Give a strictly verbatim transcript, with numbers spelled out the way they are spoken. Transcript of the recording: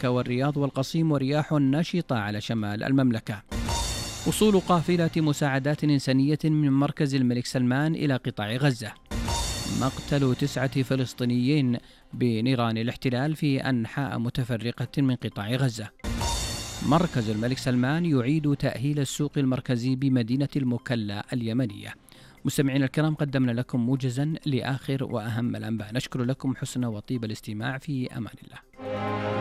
مكة والرياض والقصيم ورياح نشطة على شمال المملكة. وصول قافلة مساعدات إنسانية من مركز الملك سلمان إلى قطاع غزة. مقتل تسعة فلسطينيين بنيران الاحتلال في أنحاء متفرقة من قطاع غزة. مركز الملك سلمان يعيد تأهيل السوق المركزي بمدينة المكلا اليمنية. مستمعينا الكرام، قدمنا لكم موجزا لآخر وأهم الأنباء. نشكر لكم حسن وطيب الاستماع، في أمان الله.